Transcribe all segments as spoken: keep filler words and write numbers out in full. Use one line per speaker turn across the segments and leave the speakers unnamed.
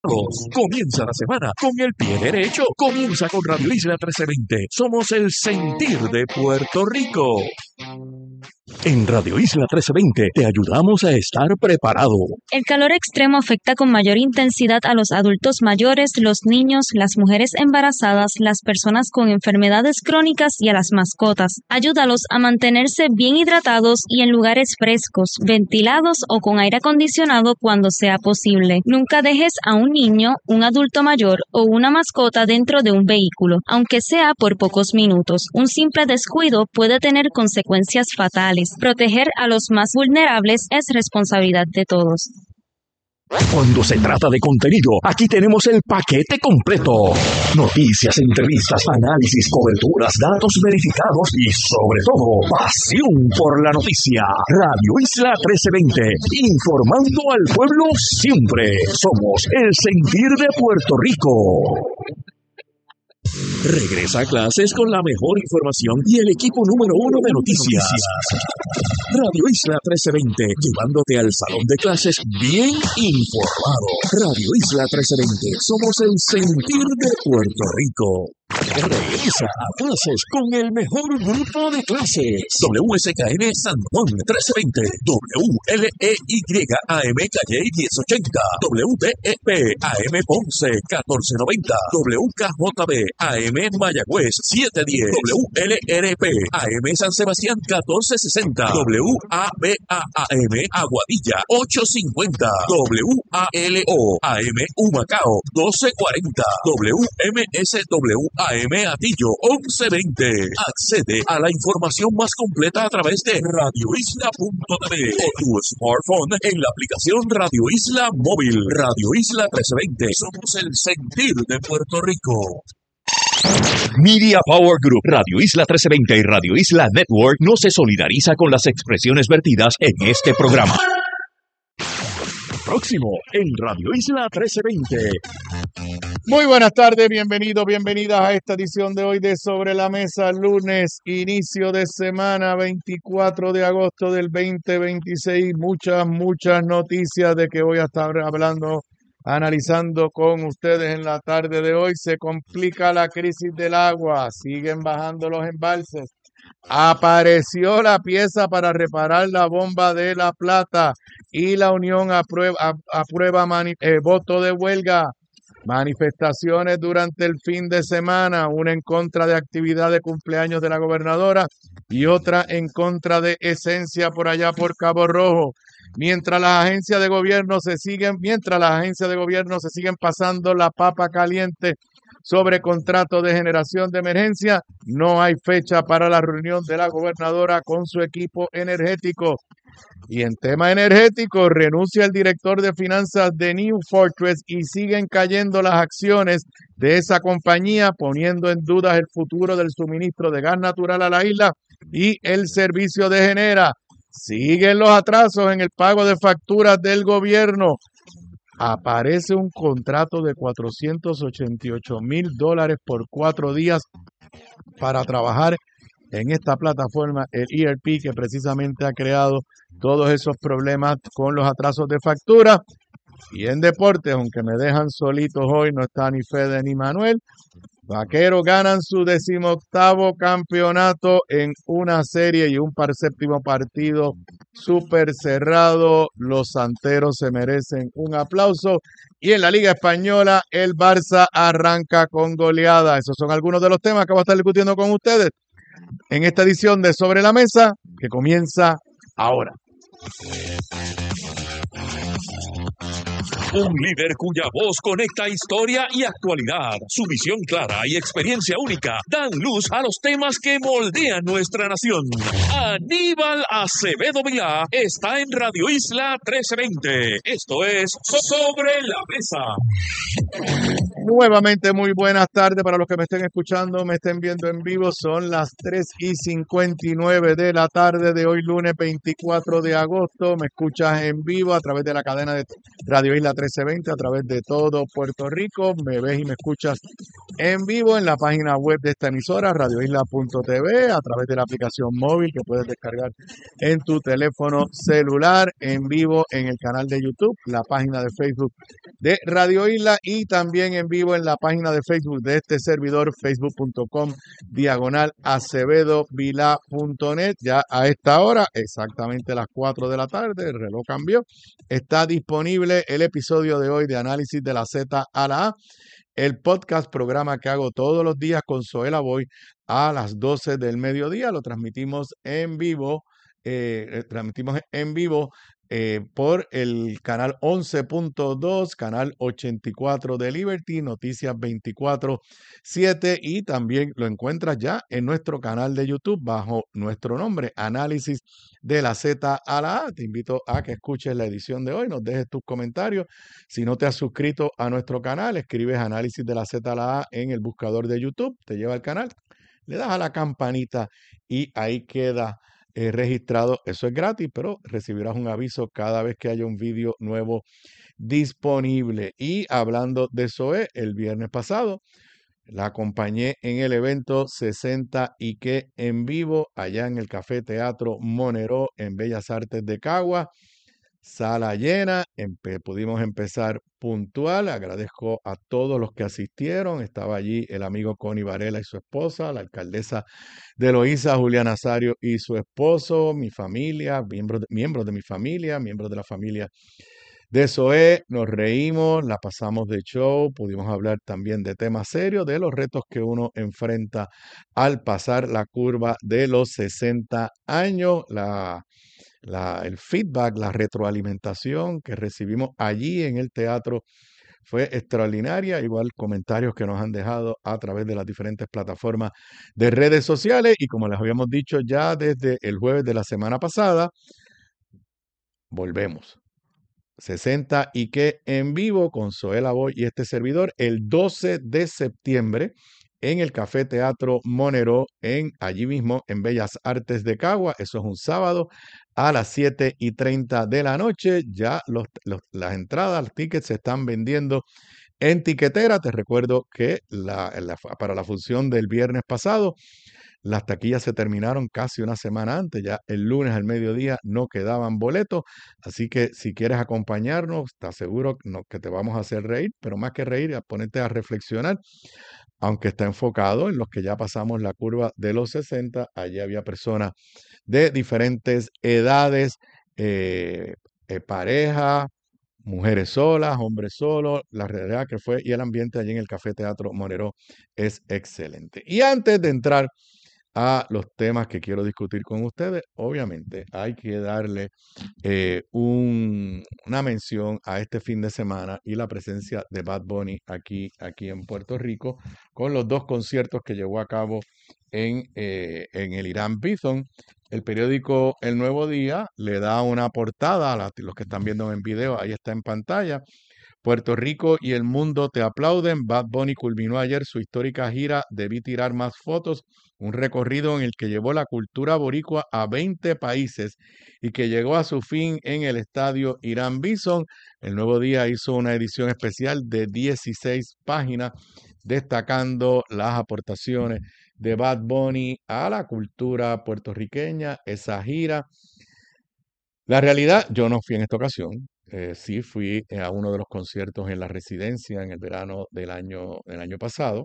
Comienza la semana con el pie derecho. Comienza con Radio Isla trece veinte. Somos el sentir de Puerto Rico. En Radio Isla trece veinte te ayudamos a estar preparado.
El calor extremo afecta con mayor intensidad a los adultos mayores, los niños, las mujeres embarazadas, las personas con enfermedades crónicas y a las mascotas. Ayúdalos a mantenerse bien hidratados y en lugares frescos, ventilados o con aire acondicionado cuando sea posible. Nunca dejes a un niño, un adulto mayor o una mascota dentro de un vehículo, aunque sea por pocos minutos. Un simple descuido puede tener consecuencias fatales. Proteger a los más vulnerables es responsabilidad de todos.
Cuando se trata de contenido, aquí tenemos el paquete completo. Noticias, entrevistas, análisis, coberturas, datos verificados y, sobre todo, pasión por la noticia. Radio Isla trece veinte, informando al pueblo siempre. Somos el sentir de Puerto Rico. Regresa a clases con la mejor información y el equipo número uno de noticias. Radio Isla trece veinte, llevándote al salón de clases bien informado. Radio Isla trece veinte, somos el sentir de Puerto Rico. Regresa a clases con el mejor grupo de clases. W S K N San Juan trece veinte, W L E Y A M Calle diez ochenta, W T E P A M Ponce catorce noventa, W K J B A M Mayagüez setecientos diez, W L R P A M San Sebastián catorce sesenta, W A B A M Aguadilla ochocientos cincuenta, W A L O A M Humacao doce cuarenta, W M S W A M Atillo once veinte. Accede a la información más completa a través de radio isla punto t v o tu smartphone en la aplicación Radio Isla Móvil. Radio Isla trece veinte. Somos el sentir de Puerto Rico. Media Power Group, Radio Isla trece veinte y Radio Isla Network no se solidariza con las expresiones vertidas en este programa. Próximo en Radio Isla trece veinte.
Muy buenas tardes, bienvenidos, bienvenidas a esta edición de hoy de Sobre la Mesa, lunes, inicio de semana, veinticuatro de agosto del veinte veintiséis. Muchas, muchas noticias de que voy a estar hablando, analizando con ustedes en la tarde de hoy. Se complica la crisis del agua, siguen bajando los embalses. Apareció la pieza para reparar la bomba de La Plata y la Unión aprueba, aprueba mani, eh, voto de huelga. Manifestaciones durante el fin de semana, una en contra de actividad de cumpleaños de la gobernadora y otra en contra de Esencia por allá por Cabo Rojo. Mientras las agencias de gobierno se siguen, mientras las agencias de gobierno se siguen pasando la papa caliente sobre contratos de generación de emergencia, no hay fecha para la reunión de la gobernadora con su equipo energético. Y en tema energético, renuncia el director de finanzas de New Fortress y siguen cayendo las acciones de esa compañía, poniendo en duda el futuro del suministro de gas natural a la isla y el servicio de Genera. Siguen los atrasos en el pago de facturas del gobierno. Aparece un contrato de cuatrocientos ochenta y ocho mil dólares por cuatro días para trabajar en esta plataforma, el E R P, que precisamente ha creado todos esos problemas con los atrasos de factura. Y en deportes, aunque me dejan solitos hoy, no está ni Fede ni Manuel. Vaqueros ganan su decimoctavo campeonato en una serie y un par séptimo partido súper cerrado. Los santeros se merecen un aplauso. Y en la Liga Española, el Barça arranca con goleada. Esos son algunos de los temas que voy a estar discutiendo con ustedes en esta edición de Sobre la Mesa, que comienza ahora.
Un líder cuya voz conecta historia y actualidad. Su visión clara y experiencia única dan luz a los temas que moldean nuestra nación. Aníbal Acevedo Vilá está en Radio Isla trece veinte. Esto es Sobre la Mesa.
Nuevamente, muy buenas tardes para los que me estén escuchando, me estén viendo en vivo. Son las tres y cincuenta y nueve de la tarde de hoy, lunes veinticuatro de agosto. Me escuchas en vivo a través de la cadena de Radio Isla trece veinte, a través de todo Puerto Rico. Me ves y me escuchas en vivo en la página web de esta emisora, radio isla punto t v, a través de la aplicación móvil que puedes descargar en tu teléfono celular, en vivo en el canal de YouTube, la página de Facebook de Radio Isla y también en vivo en la página de Facebook de este servidor, facebook punto com diagonal acevedo vila punto net. Ya a esta hora, exactamente las cuatro de la tarde, el reloj cambió, está disponible el episodio de hoy de Análisis de la Z a la A, el podcast, programa que hago todos los días con Zoela Boy a las doce del mediodía. Lo transmitimos en vivo, eh, transmitimos en vivo eh, por el canal once punto dos, canal ochenta y cuatro de Liberty, Noticias veinticuatro siete, y también lo encuentras ya en nuestro canal de YouTube bajo nuestro nombre, Análisis de la Z a la A. Te invito a que escuches la edición de hoy, nos dejes tus comentarios. Si no te has suscrito a nuestro canal, escribes Análisis de la Z a la A en el buscador de YouTube, te lleva al canal, le das a la campanita y ahí queda eh, registrado. Eso es gratis, pero recibirás un aviso cada vez que haya un vídeo nuevo disponible. Y hablando de Zoe, el viernes pasado la acompañé en el evento sesenta y que en vivo allá en el Café Teatro Monero en Bellas Artes de Cagua. Sala llena, empe pudimos empezar puntual. Agradezco a todos los que asistieron. Estaba allí el amigo Connie Varela y su esposa, la alcaldesa de Loíza, Julia Nazario y su esposo, mi familia, miembros de, miembros de mi familia, miembros de la familia de Zoé. Nos reímos, la pasamos de show, pudimos hablar también de temas serios, de los retos que uno enfrenta al pasar la curva de los sesenta años, la La, el feedback, la retroalimentación que recibimos allí en el teatro fue extraordinaria, igual comentarios que nos han dejado a través de las diferentes plataformas de redes sociales, y como les habíamos dicho ya desde el jueves de la semana pasada, volvemos. sesenta y que en vivo con Zoela Boy y este servidor el doce de septiembre en el Café Teatro Monero, en allí mismo en Bellas Artes de Cagua. Eso es un sábado a las siete y treinta de la noche. Ya los, los, las entradas, los tickets se están vendiendo en tiquetera. Te recuerdo que la, la, para la función del viernes pasado, las taquillas se terminaron casi una semana antes. Ya el lunes al mediodía no quedaban boletos. Así que si quieres acompañarnos, te aseguro que te vamos a hacer reír, pero más que reír, a ponerte a reflexionar. Aunque está enfocado en los que ya pasamos la curva de los sesenta, allí había personas de diferentes edades, eh, eh, pareja, mujeres solas, hombres solos. La realidad que fue, y el ambiente allí en el Café Teatro Monero es excelente. Y antes de entrar a los temas que quiero discutir con ustedes, obviamente hay que darle eh, un, una mención a este fin de semana y la presencia de Bad Bunny aquí, aquí en Puerto Rico, con los dos conciertos que llevó a cabo en, eh, en el Irán Bithorn. El periódico El Nuevo Día le da una portada a la, los que están viendo en video, ahí está en pantalla. Puerto Rico y el mundo te aplauden. Bad Bunny culminó ayer su histórica gira Debí tirar más fotos, un recorrido en el que llevó la cultura boricua a veinte países y que llegó a su fin en el estadio Irán Bithorn. El Nuevo Día hizo una edición especial de dieciséis páginas destacando las aportaciones de Bad Bunny a la cultura puertorriqueña, esa gira. La realidad, yo no fui en esta ocasión. Eh, sí fui eh, a uno de los conciertos en la Residencia en el verano del año, del año pasado.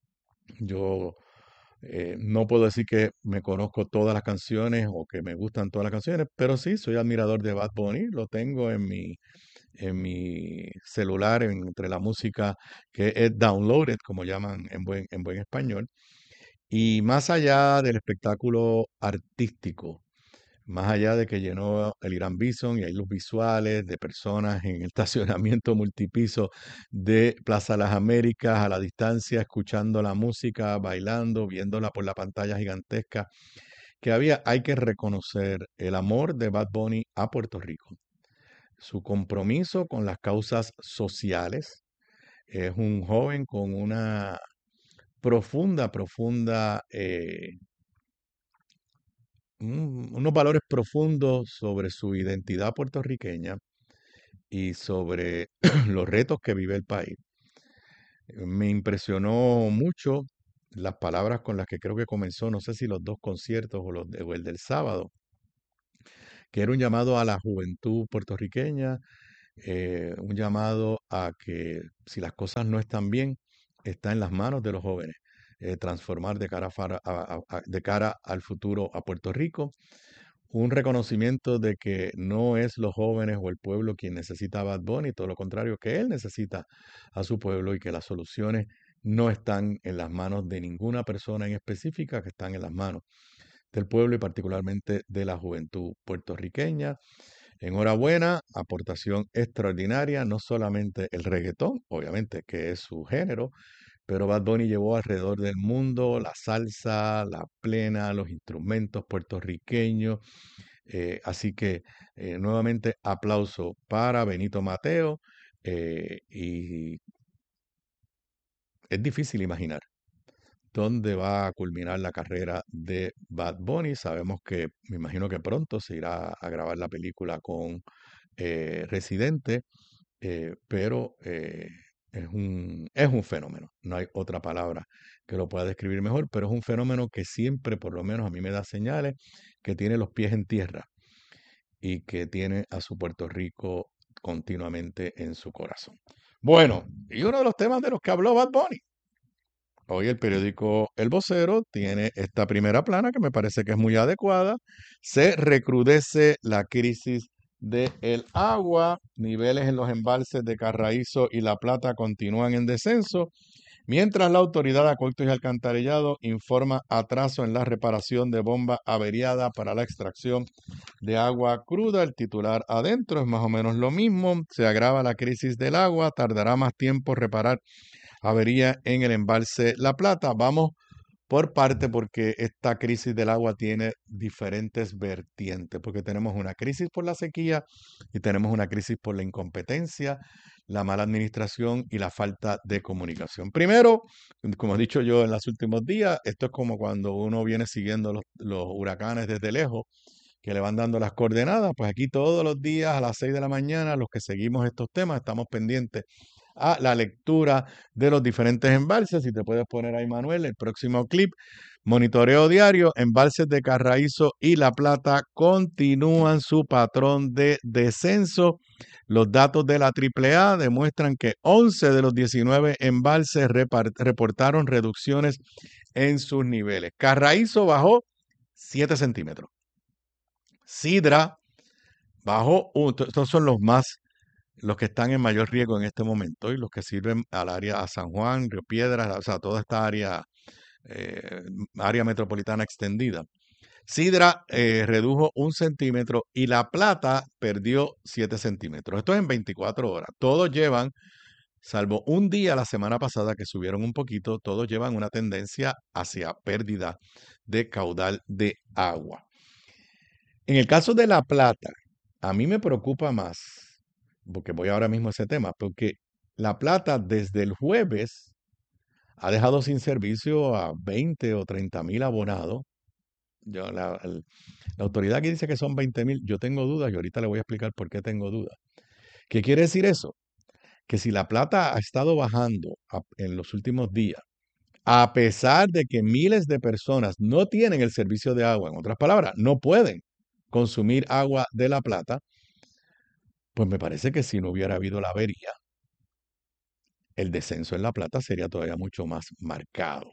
Yo eh, no puedo decir que me conozco todas las canciones o que me gustan todas las canciones, pero sí soy admirador de Bad Bunny. Lo tengo en mi, en mi celular, entre la música que es downloaded, como llaman en buen, en buen español. Y más allá del espectáculo artístico, más allá de que llenó el Irán Bithorn y hay los visuales de personas en el estacionamiento multipiso de Plaza Las Américas, a la distancia, escuchando la música, bailando, viéndola por la pantalla gigantesca que había, hay que reconocer el amor de Bad Bunny a Puerto Rico, su compromiso con las causas sociales. Es un joven con una profunda, profunda... Eh, un- unos valores profundos sobre su identidad puertorriqueña y sobre los retos que vive el país. Me impresionó mucho las palabras con las que creo que comenzó, no sé si los dos conciertos o, los de- o el del sábado, que era un llamado a la juventud puertorriqueña, eh, un llamado a que si las cosas no están bien, está en las manos de los jóvenes, eh, transformar de cara, a fara- a- a- a- de cara al futuro a Puerto Rico, un reconocimiento de que no es los jóvenes o el pueblo quien necesita a Bad Bunny, todo lo contrario, que él necesita a su pueblo y que las soluciones no están en las manos de ninguna persona en específica, que están en las manos del pueblo y particularmente de la juventud puertorriqueña. Enhorabuena, aportación extraordinaria, no solamente el reggaetón, obviamente que es su género, pero Bad Bunny llevó alrededor del mundo la salsa, la plena, los instrumentos puertorriqueños. Eh, así que eh, nuevamente aplauso para Benito Mateo. eh, y es difícil imaginar dónde va a culminar la carrera de Bad Bunny. Sabemos que, me imagino que pronto se irá a grabar la película con eh, Residente, eh, pero eh, es un, es un fenómeno. No hay otra palabra que lo pueda describir mejor, pero es un fenómeno que siempre, por lo menos a mí me da señales, que tiene los pies en tierra y que tiene a su Puerto Rico continuamente en su corazón. Bueno, y uno de los temas de los que habló Bad Bunny. Hoy el periódico El Vocero tiene esta primera plana que me parece que es muy adecuada. Se recrudece la crisis del agua. Niveles en los embalses de Carraízo y La Plata continúan en descenso, mientras la Autoridad de Acueductos y Alcantarillado informa atraso en la reparación de bomba averiada para la extracción de agua cruda. El titular adentro es más o menos lo mismo. Se agrava la crisis del agua, tardará más tiempo reparar avería en el embalse La Plata. Vamos por parte porque esta crisis del agua tiene diferentes vertientes, porque tenemos una crisis por la sequía y tenemos una crisis por la incompetencia, la mala administración y la falta de comunicación. Primero, como he dicho yo en los últimos días, esto es como cuando uno viene siguiendo los, los huracanes desde lejos, que le van dando las coordenadas, pues aquí todos los días a las seis de la mañana, los que seguimos estos temas, estamos pendientes a la lectura de los diferentes embalses. Si te puedes poner ahí, Manuel, el próximo clip. Monitoreo diario, embalses de Carraízo y La Plata continúan su patrón de descenso. Los datos de la triple A demuestran que once de los diecinueve embalses reportaron reducciones en sus niveles. Carraízo bajó siete centímetros. Sidra bajó, un, estos son los más los que están en mayor riesgo en este momento y los que sirven al área a San Juan, Río Piedras, o sea, toda esta área, eh, área metropolitana extendida. Sidra eh, redujo un centímetro y La Plata perdió siete centímetros. Esto es en veinticuatro horas. Todos llevan, salvo un día la semana pasada que subieron un poquito, todos llevan una tendencia hacia pérdida de caudal de agua. En el caso de La Plata, a mí me preocupa más, porque voy ahora mismo a ese tema, porque La Plata desde el jueves ha dejado sin servicio a veinte o treinta mil abonados. Yo, la, el- la autoridad que dice que son veinte mil, yo tengo dudas y ahorita le voy a explicar por qué tengo dudas. ¿Qué quiere decir eso? Que si La Plata ha estado bajando a- en los últimos días, a pesar de que miles de personas no tienen el servicio de agua, en otras palabras, no pueden consumir agua de La Plata, pues me parece que si no hubiera habido la avería, el descenso en La Plata sería todavía mucho más marcado.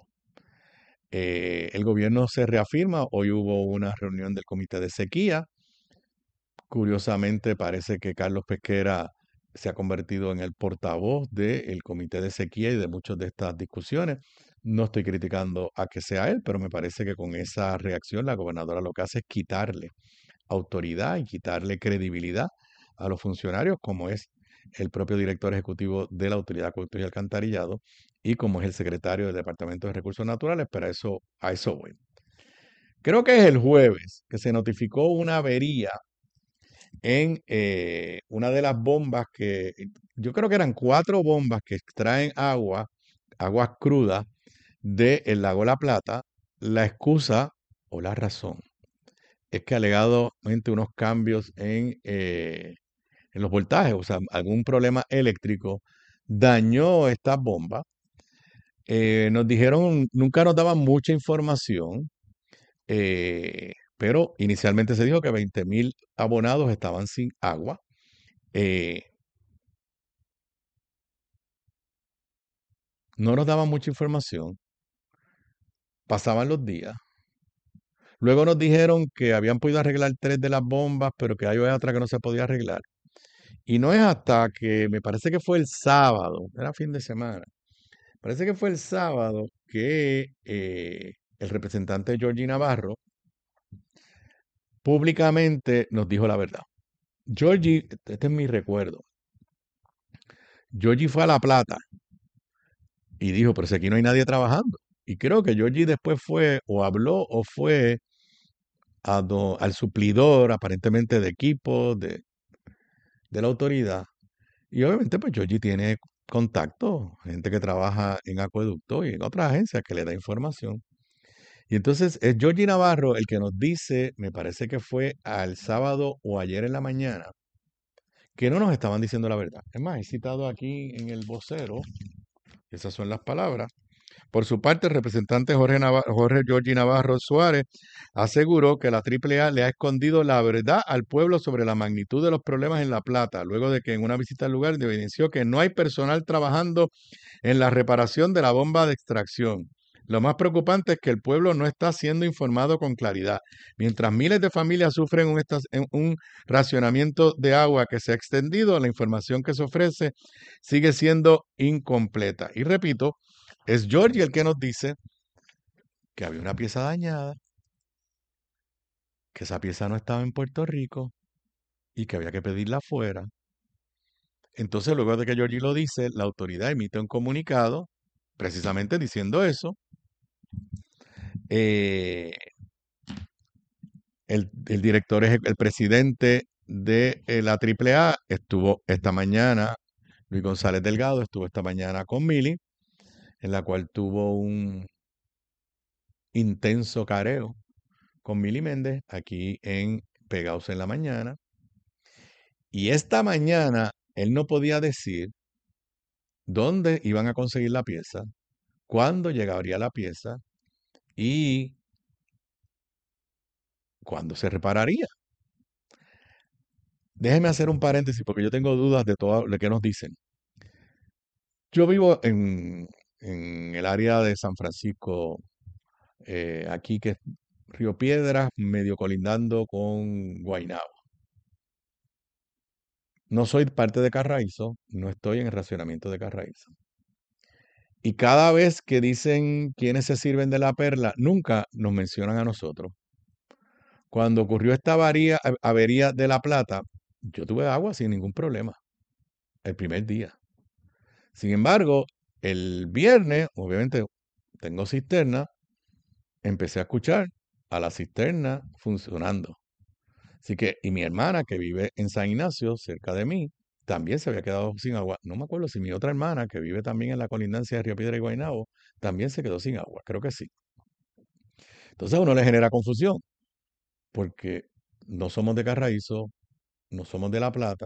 Eh, el gobierno se reafirma, hoy hubo una reunión del comité de sequía. Curiosamente parece que Carlos Pesquera se ha convertido en el portavoz del comité de sequía y de muchas de estas discusiones. No estoy criticando a que sea él, pero me parece que con esa reacción la gobernadora lo que hace es quitarle autoridad y quitarle credibilidad a los funcionarios, como es el propio director ejecutivo de la Autoridad de Acueductos y Alcantarillado y como es el secretario del Departamento de Recursos Naturales, pero a eso, a eso voy. Creo que es el jueves que se notificó una avería en eh, una de las bombas que, yo creo que eran cuatro bombas que extraen agua, aguas crudas del lago La Plata. La excusa o la razón es que alegadamente unos cambios en, eh, en los voltajes, o sea, algún problema eléctrico dañó estas bombas Eh, nos dijeron, nunca nos daban mucha información, eh, pero inicialmente se dijo que veinte mil abonados estaban sin agua. Eh, no nos daban mucha información, pasaban los días. Luego nos dijeron que habían podido arreglar tres de las bombas, pero que hay otra que no se podía arreglar. Y no es hasta que, me parece que fue el sábado, era fin de semana, parece que fue el sábado que eh, el representante Georgie Navarro públicamente nos dijo la verdad. Georgie, este es mi recuerdo, Georgie fue a La Plata y dijo, pero si aquí no hay nadie trabajando. Y creo que Georgie después fue o habló o fue a do- al suplidor aparentemente de equipos de, de la autoridad. Y obviamente pues Georgie tiene contacto, gente que trabaja en acueducto y en otras agencias que le da información. Y entonces es Georgie Navarro el que nos dice, me parece que fue al sábado o ayer en la mañana, que no nos estaban diciendo la verdad. Es más, he citado aquí en el vocero, esas son las palabras. Por su parte, el representante Jorge, Nava- Jorge Georgie Navarro Suárez aseguró que la Triple A le ha escondido la verdad al pueblo sobre la magnitud de los problemas en La Plata, luego de que en una visita al lugar evidenció que no hay personal trabajando en la reparación de la bomba de extracción. Lo más preocupante es que el pueblo no está siendo informado con claridad. Mientras miles de familias sufren un, estas- en- un racionamiento de agua que se ha extendido, la información que se ofrece sigue siendo incompleta. Y repito, es Georgie el que nos dice que había una pieza dañada, que esa pieza no estaba en Puerto Rico y que había que pedirla afuera. Entonces, luego de que Georgie lo dice, la autoridad emite un comunicado precisamente diciendo eso. Eh, el, el director, eje- el presidente de eh, la Triple A estuvo esta mañana, Luis González Delgado estuvo esta mañana con Mili, en la cual tuvo un intenso careo con Mili Méndez aquí en Pegados en la Mañana. Y esta mañana él no podía decir dónde iban a conseguir la pieza, cuándo llegaría la pieza y cuándo se repararía. Déjeme hacer un paréntesis porque yo tengo dudas de todo lo que nos dicen. Yo vivo en, en el área de San Francisco, eh, aquí que es Río Piedras, medio colindando con Guaynabo. No soy parte de Carraízo, no estoy en el racionamiento de Carraízo. Y cada vez que dicen quiénes se sirven de la perla, nunca nos mencionan a nosotros. Cuando ocurrió esta avaría, avería de La Plata, yo tuve agua sin ningún problema, el primer día. Sin embargo, el viernes, obviamente tengo cisterna, empecé a escuchar a la cisterna funcionando. Así que, y mi hermana que vive en San Ignacio, cerca de mí, también se había quedado sin agua. No me acuerdo si mi otra hermana, que vive también en la colindancia de Río Piedra y Guaynabo, también se quedó sin agua. Creo que sí. Entonces a uno le genera confusión, porque no somos de Carraízo, no somos de La Plata.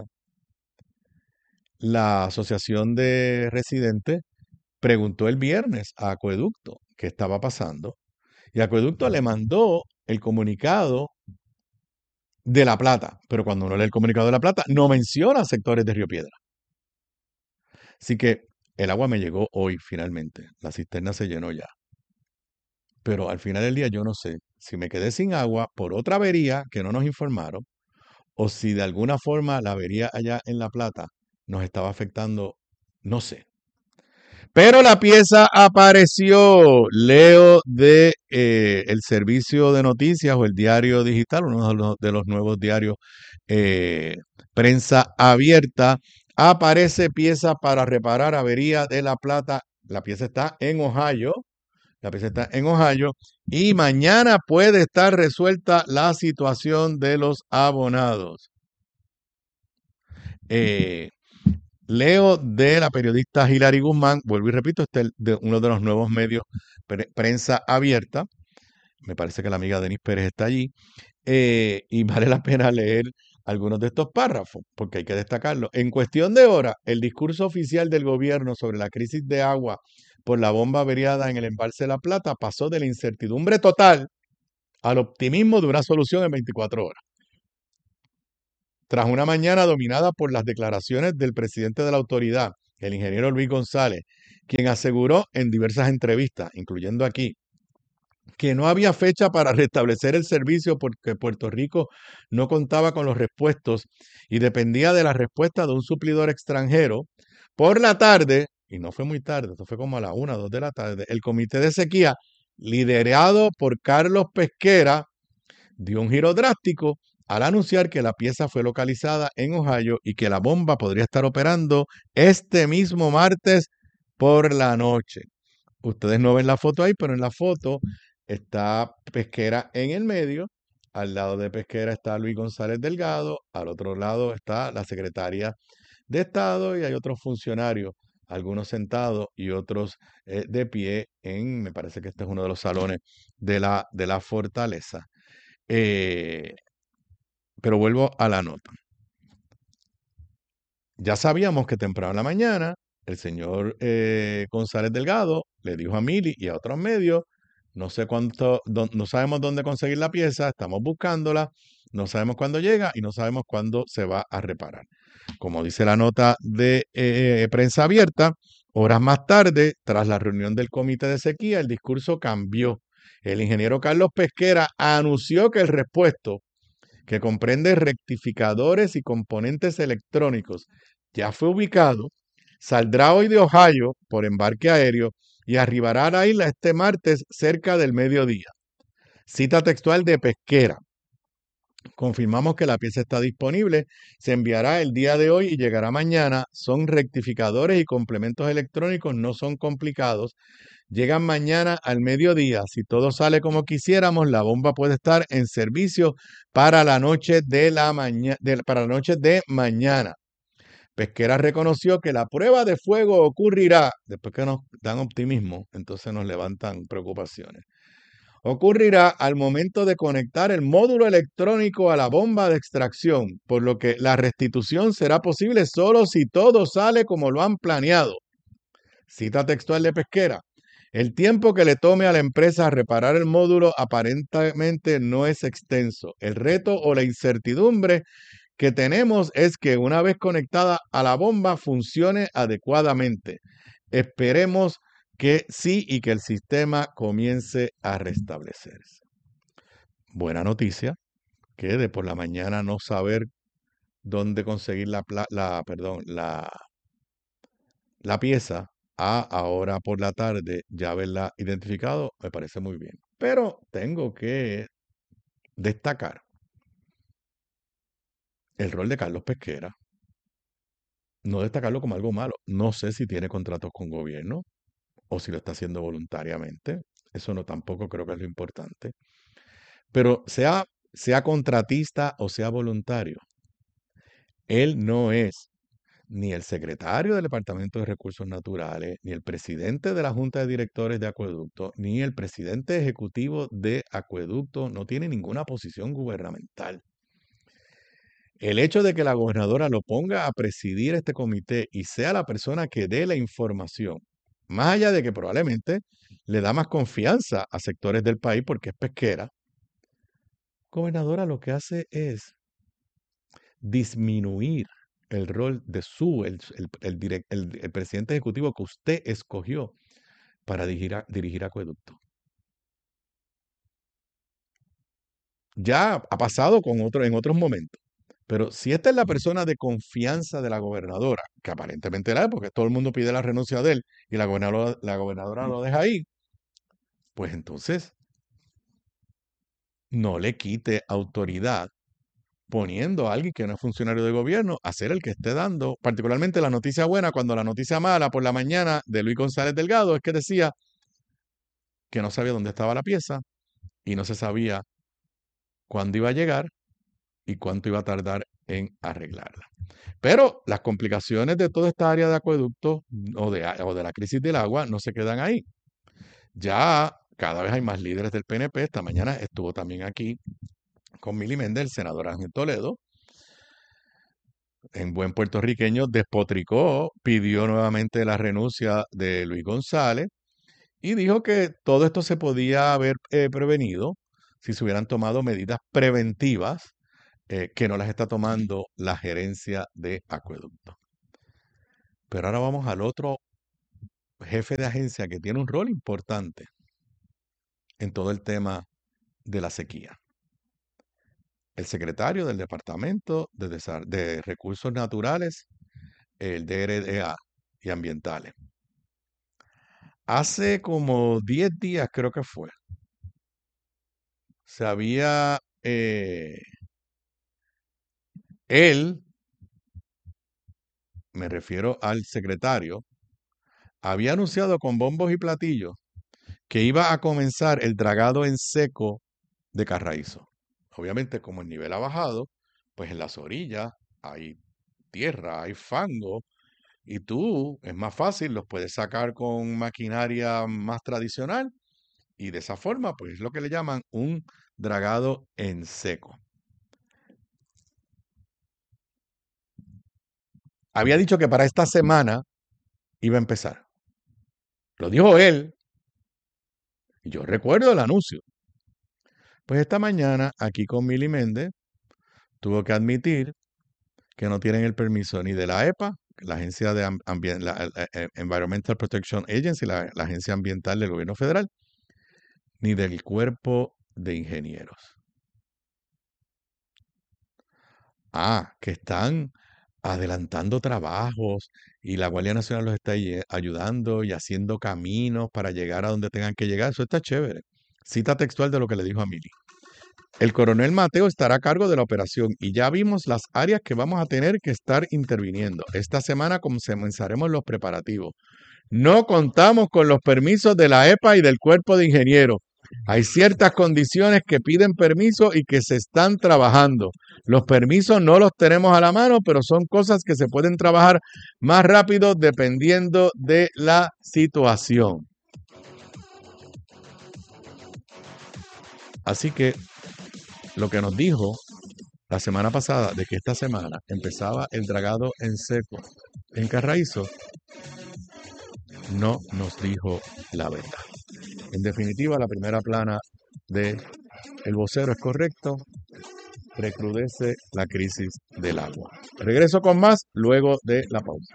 La Asociación de Residentes preguntó el viernes a Acueducto qué estaba pasando, y Acueducto le mandó el comunicado de La Plata, pero cuando uno lee el comunicado de La Plata, no menciona sectores de Río Piedra. Así que el agua me llegó hoy finalmente, la cisterna se llenó ya. Pero al final del día yo no sé si me quedé sin agua por otra avería que no nos informaron, o si de alguna forma la avería allá en La Plata nos estaba afectando, no sé. Pero la pieza apareció. Leo de eh, el servicio de noticias o el diario digital, uno de los, de los nuevos diarios eh, prensa abierta. Aparece pieza para reparar avería de La Plata. La pieza está en Ohio. La pieza está en Ohio. Y mañana puede estar resuelta la situación de los abonados. Eh, Leo de la periodista Hilary Guzmán, vuelvo y repito, este es de uno de los nuevos medios, pre- prensa abierta. Me parece que la amiga Denise Pérez está allí. eh, y vale la pena leer algunos de estos párrafos, porque hay que destacarlo. En cuestión de horas, el discurso oficial del gobierno sobre la crisis de agua por la bomba averiada en el embalse de La Plata pasó de la incertidumbre total al optimismo de una solución en veinticuatro horas. Tras una mañana dominada por las declaraciones del presidente de la autoridad, el ingeniero Luis González, quien aseguró en diversas entrevistas, incluyendo aquí, que no había fecha para restablecer el servicio porque Puerto Rico no contaba con los repuestos y dependía de la respuesta de un suplidor extranjero. Por la tarde, y no fue muy tarde, esto fue como a las una, dos de la tarde, el comité de sequía, liderado por Carlos Pesquera, dio un giro drástico al anunciar que la pieza fue localizada en Ohio y que la bomba podría estar operando este mismo martes por la noche. Ustedes no ven la foto ahí, pero en la foto está Pesquera en el medio. Al lado de Pesquera está Luis González Delgado. Al otro lado está la secretaria de Estado y hay otros funcionarios, algunos sentados y otros eh, de pie en, me parece que este es uno de los salones de la, de la fortaleza. Eh, pero vuelvo a la nota. Ya sabíamos que temprano en la mañana el señor eh, González Delgado le dijo a Mili y a otros medios, no sé cuánto, do, no sabemos dónde conseguir la pieza, estamos buscándola, no sabemos cuándo llega y no sabemos cuándo se va a reparar. Como dice la nota de eh, prensa abierta, horas más tarde, tras la reunión del comité de sequía, el discurso cambió. El ingeniero Carlos Pesquera anunció que el repuesto, que comprende rectificadores y componentes electrónicos, ya fue ubicado, saldrá hoy de Ohio por embarque aéreo y arribará a la isla este martes cerca del mediodía. Cita textual de Pesquera. Confirmamos que la pieza está disponible, se enviará el día de hoy y llegará mañana. Son rectificadores y complementos electrónicos, no son complicados. Llegan mañana al mediodía. Si todo sale como quisiéramos, la bomba puede estar en servicio para la noche de, la maña de, para la noche de mañana. Pesquera reconoció que la prueba de fuego ocurrirá, después que nos dan optimismo, entonces nos levantan preocupaciones. Ocurrirá al momento de conectar el módulo electrónico a la bomba de extracción, por lo que la restitución será posible solo si todo sale como lo han planeado. Cita textual de Pesquera. El tiempo que le tome a la empresa reparar el módulo aparentemente no es extenso. El reto o la incertidumbre que tenemos es que una vez conectada a la bomba funcione adecuadamente. Esperemos que sí y que el sistema comience a restablecerse. Buena noticia, que de por la mañana no saber dónde conseguir la, la, perdón, la, la pieza a ahora por la tarde ya haberla identificado, me parece muy bien. Pero tengo que destacar el rol de Carlos Pesquera. No destacarlo como algo malo. No sé si tiene contratos con gobierno o si lo está haciendo voluntariamente. Eso no tampoco creo que es lo importante. Pero sea, sea contratista o sea voluntario, él no es ni el secretario del Departamento de Recursos Naturales, ni el presidente de la Junta de Directores de Acueducto, ni el presidente ejecutivo de Acueducto, no tiene ninguna posición gubernamental. El hecho de que la gobernadora lo ponga a presidir este comité y sea la persona que dé la información, más allá de que probablemente le da más confianza a sectores del país porque es Pesquera, gobernadora lo que hace es disminuir el rol de su, el, el, el, direct, el, el presidente ejecutivo que usted escogió para dirigir, a, dirigir Acueducto. Ya ha pasado con otro, en otros momentos. Pero si esta es la persona de confianza de la gobernadora, que aparentemente la es, porque todo el mundo pide la renuncia de él y la gobernadora, la gobernadora lo deja ahí, pues entonces no le quite autoridad poniendo a alguien que no es funcionario de gobierno a ser el que esté dando, particularmente la noticia buena, cuando la noticia mala por la mañana de Luis González Delgado es que decía que no sabía dónde estaba la pieza y no se sabía cuándo iba a llegar y cuánto iba a tardar en arreglarla. Pero las complicaciones de toda esta área de acueductos o de, o de la crisis del agua no se quedan ahí. Ya cada vez hay más líderes del P N P. Esta mañana estuvo también aquí con Mili Méndez, el senador Ángel Toledo, en buen puertorriqueño, despotricó, pidió nuevamente la renuncia de Luis González Y dijo que todo esto se podía haber eh, prevenido si se hubieran tomado medidas preventivas eh, que no las está tomando la gerencia de acueducto. Pero ahora vamos al otro jefe de agencia que tiene un rol importante en todo el tema de la sequía. El secretario del Departamento de, Desa- de Recursos Naturales, el D R D A y Ambientales. Hace como diez días creo que fue, se había, eh, él, me refiero al secretario, había anunciado con bombos y platillos que iba a comenzar el dragado en seco de Carraízo. Obviamente, como el nivel ha bajado, pues en las orillas hay tierra, hay fango, y tú es más fácil, los puedes sacar con maquinaria más tradicional, y de esa forma, pues es lo que le llaman un dragado en seco. Había dicho que para esta semana iba a empezar. Lo dijo él, y yo recuerdo el anuncio. Pues esta mañana, aquí con Mili Méndez, tuvo que admitir que no tienen el permiso ni de la E P A, la Agencia de Ambien- la, la, eh, Environmental Protection Agency, la, la agencia ambiental del gobierno federal, ni del Cuerpo de Ingenieros. Ah, que están adelantando trabajos y la Guardia Nacional los está ye- ayudando y haciendo caminos para llegar a donde tengan que llegar. Eso está chévere. Cita textual de lo que le dijo a Mili. El coronel Mateo estará a cargo de la operación y ya vimos las áreas que vamos a tener que estar interviniendo. Esta semana comenzaremos los preparativos. No contamos con los permisos de la E P A y del Cuerpo de Ingenieros. Hay ciertas condiciones que piden permiso y que se están trabajando. Los permisos no los tenemos a la mano, pero son cosas que se pueden trabajar más rápido dependiendo de la situación. Así que lo que nos dijo la semana pasada de que esta semana empezaba el dragado en seco en Carraízo, no nos dijo la verdad. En definitiva, la primera plana de El Vocero es correcto, recrudece la crisis del agua. Regreso con más luego de la pausa.